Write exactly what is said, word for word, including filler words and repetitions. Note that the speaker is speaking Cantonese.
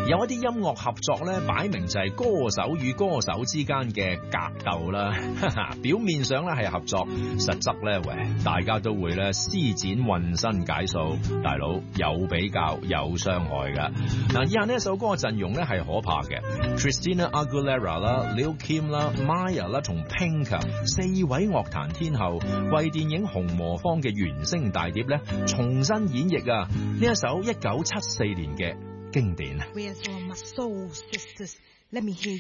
有一啲音樂合作咧，擺明就係歌手與歌手之間嘅格鬥啦。表面上咧係合作，實質咧喂，大家都會咧施展渾身解數。大佬有比較有傷害噶。嗱，以下呢一首歌嘅陣容咧係可怕嘅 ，Christina Aguilera 啦、Lil Kim 啦、Maya 啦同 Pink 四位樂壇天后為電影《紅磨坊》嘅原聲大碟咧重新演繹啊！呢一首一九七四年嘅經典。